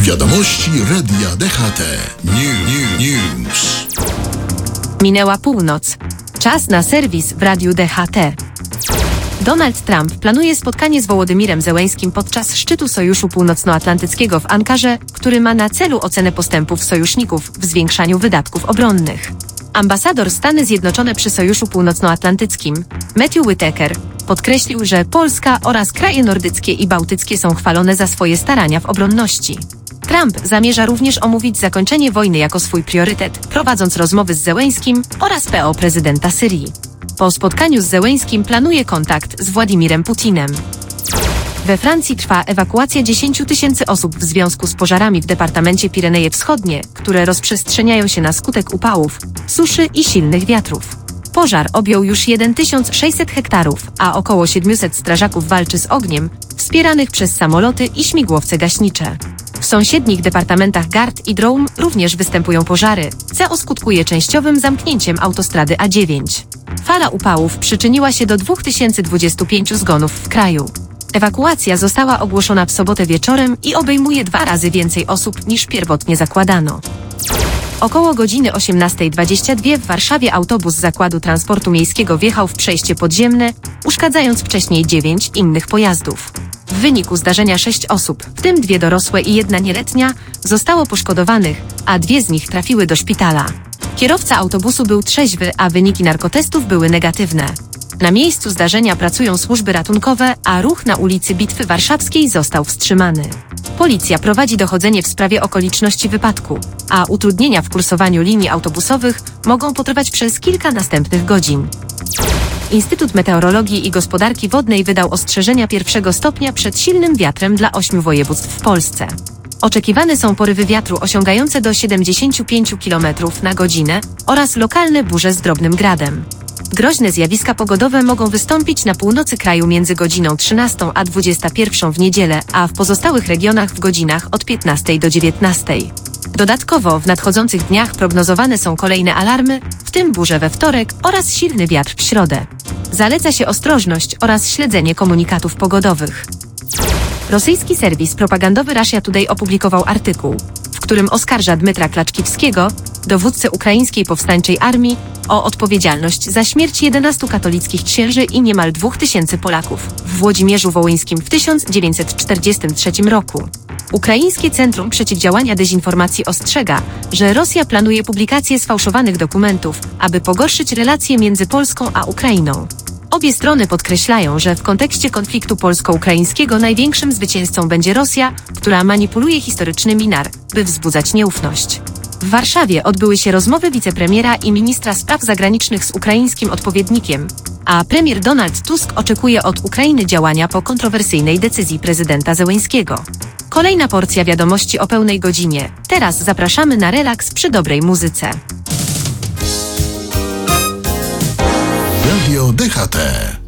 Wiadomości Radia DHT. News. Minęła północ. Czas na serwis w Radiu DHT. Donald Trump planuje spotkanie z Wołodymirem Zełeńskim podczas szczytu Sojuszu Północnoatlantyckiego w Ankarze, który ma na celu ocenę postępów sojuszników w zwiększaniu wydatków obronnych. Ambasador Stany Zjednoczone przy Sojuszu Północnoatlantyckim, Matthew Whitaker, podkreślił, że Polska oraz kraje nordyckie i bałtyckie są chwalone za swoje starania w obronności. Trump zamierza również omówić zakończenie wojny jako swój priorytet, prowadząc rozmowy z Zełeńskim oraz PO prezydenta Syrii. Po spotkaniu z Zełeńskim planuje kontakt z Władimirem Putinem. We Francji trwa ewakuacja 10 000 osób w związku z pożarami w departamencie Pireneje Wschodnie, które rozprzestrzeniają się na skutek upałów, suszy i silnych wiatrów. Pożar objął już 1600 hektarów, a około 700 strażaków walczy z ogniem, wspieranych przez samoloty i śmigłowce gaśnicze. W sąsiednich departamentach Gard i Drôme również występują pożary, co skutkuje częściowym zamknięciem autostrady A9. Fala upałów przyczyniła się do 2025 zgonów w kraju. Ewakuacja została ogłoszona w sobotę wieczorem i obejmuje 2 razy więcej osób niż pierwotnie zakładano. Około godziny 18:22 w Warszawie autobus Zakładu Transportu Miejskiego wjechał w przejście podziemne, uszkadzając wcześniej 9 innych pojazdów. W wyniku zdarzenia 6 osób, w tym 2 dorosłe i 1 nieletnia, zostało poszkodowanych, a 2 z nich trafiły do szpitala. Kierowca autobusu był trzeźwy, a wyniki narkotestów były negatywne. Na miejscu zdarzenia pracują służby ratunkowe, a ruch na ulicy Bitwy Warszawskiej został wstrzymany. Policja prowadzi dochodzenie w sprawie okoliczności wypadku, a utrudnienia w kursowaniu linii autobusowych mogą potrwać przez kilka następnych godzin. Instytut Meteorologii i Gospodarki Wodnej wydał ostrzeżenia 1 stopnia przed silnym wiatrem dla 8 województw w Polsce. Oczekiwane są porywy wiatru osiągające do 75 km na godzinę oraz lokalne burze z drobnym gradem. Groźne zjawiska pogodowe mogą wystąpić na północy kraju między godziną 13 a 21 w niedzielę, a w pozostałych regionach w godzinach od 15 do 19. Dodatkowo w nadchodzących dniach prognozowane są kolejne alarmy, w tym burze we wtorek oraz silny wiatr w środę. Zaleca się ostrożność oraz śledzenie komunikatów pogodowych. Rosyjski serwis propagandowy Russia Today opublikował artykuł, w którym oskarża Dmytra Klaczkiwskiego, dowódcę ukraińskiej powstańczej armii, o odpowiedzialność za śmierć 11 katolickich księży i niemal 2000 Polaków w Włodzimierzu Wołyńskim w 1943 roku. Ukraińskie Centrum Przeciwdziałania Dezinformacji ostrzega, że Rosja planuje publikację sfałszowanych dokumentów, aby pogorszyć relacje między Polską a Ukrainą. Obie strony podkreślają, że w kontekście konfliktu polsko-ukraińskiego największym zwycięzcą będzie Rosja, która manipuluje historycznymi by wzbudzać nieufność. W Warszawie odbyły się rozmowy wicepremiera i ministra spraw zagranicznych z ukraińskim odpowiednikiem, a premier Donald Tusk oczekuje od Ukrainy działania po kontrowersyjnej decyzji prezydenta Zełeńskiego. Kolejna porcja wiadomości o pełnej godzinie. Teraz zapraszamy na relaks przy dobrej muzyce. Radio DHT.